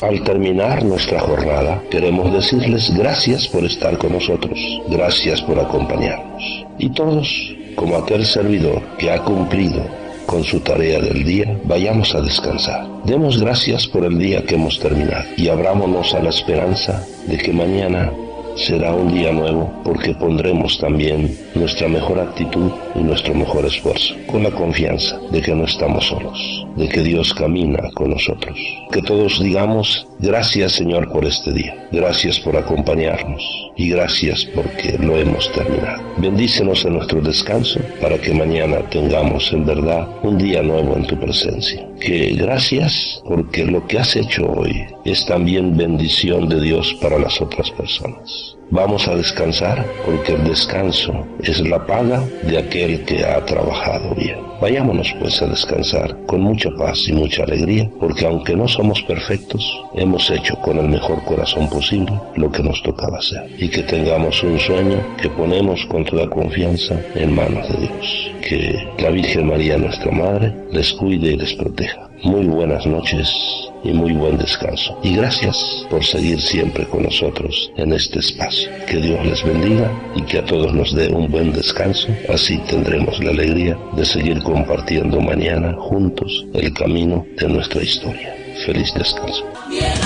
Al terminar nuestra jornada, queremos decirles gracias por estar con nosotros, gracias por acompañarnos. Y todos, como aquel servidor que ha cumplido con su tarea del día, vayamos a descansar. Demos gracias por el día que hemos terminado y abrámonos a la esperanza de que mañana será un día nuevo, porque pondremos también nuestra mejor actitud y nuestro mejor esfuerzo, con la confianza de que no estamos solos, de que Dios camina con nosotros. Que todos digamos gracias, Señor, por este día, gracias por acompañarnos y gracias porque lo hemos terminado. Bendícenos en nuestro descanso para que mañana tengamos en verdad un día nuevo en tu presencia. Que gracias porque lo que has hecho hoy es también bendición de Dios para las otras personas. Vamos a descansar porque el descanso es la paga de aquel que ha trabajado bien. Vayámonos pues a descansar con mucha paz y mucha alegría, porque aunque no somos perfectos, hemos hecho con el mejor corazón posible lo que nos tocaba hacer. Y que tengamos un sueño que ponemos con toda confianza en manos de Dios. Que la Virgen María, nuestra Madre, les cuide y les proteja. Muy buenas noches y muy buen descanso. Y gracias por seguir siempre con nosotros en este espacio. Que Dios les bendiga y que a todos nos dé un buen descanso. Así tendremos la alegría de seguir compartiendo mañana juntos el camino de nuestra historia. Feliz descanso.